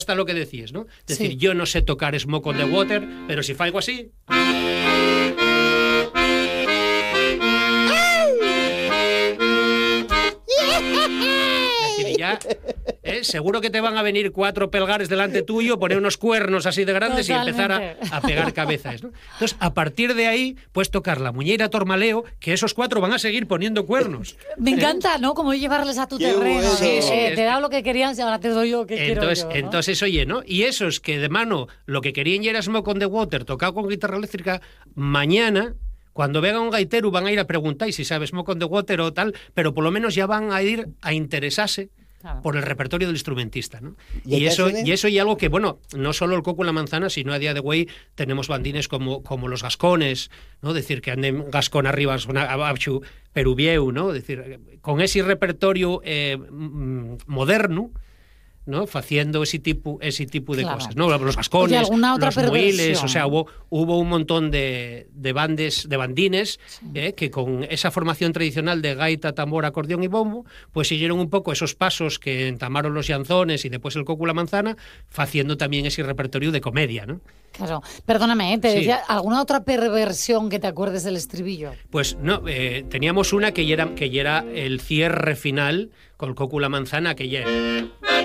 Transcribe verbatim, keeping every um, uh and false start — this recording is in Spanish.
hasta lo que decías, ¿no? Es decir, Sí. yo no sé tocar Smoke on the Water, pero si faigo así... Es decir, ya, ¿eh? Seguro que te van a venir cuatro pelgares delante tuyo, poner unos cuernos así de grandes Totalmente. y empezar a, a pegar cabezas, ¿no? Entonces, a partir de ahí, puedes tocar la muñeira Tormaleo, que esos cuatro van a seguir poniendo cuernos. Me encanta, ¿no? Como llevarles a tu Qué terreno. bueno. Sí, Sí, eh, es te he que- dado lo que querían y ahora te doy yo que Entonces, quiero yo, ¿no? entonces, oye, ¿no? Y esos que de mano lo que querían ya era Smoke on the Water, tocado con guitarra eléctrica, mañana, cuando venga un gaitero, van a ir a preguntar si sabe Smoke on the Water o tal, pero por lo menos ya van a ir a interesarse Claro. por el repertorio del instrumentista, ¿no? ¿Y hay Y eso, canciones? y eso y algo que, bueno, no solo el coco y la manzana, sino a día de hoy tenemos bandines como, como los gascones, ¿no? Decir, que anden gascón arriba, son abaixo, peruvieu, ¿no? Decir, con ese repertorio eh, mm, moderno, ¿no? Faciendo ese tipo, ese tipo de Claro. cosas, ¿no? Los gascones, Oye, ¿alguna otra los muiles, perversión? o sea, hubo, hubo un montón de, de bandes, de bandines, eh, que con esa formación tradicional de gaita, tambor, acordeón y bombo, pues siguieron un poco esos pasos que entamaron los llanzones y después el coco y la manzana, haciendo también ese repertorio de comedia, ¿no? Claro. Perdóname, ¿eh? te Sí. decía, ¿alguna otra perversión que te acuerdes del estribillo? Pues no, eh, teníamos una que ya era, que ya era el cierre final con el coco y la manzana, que ya era...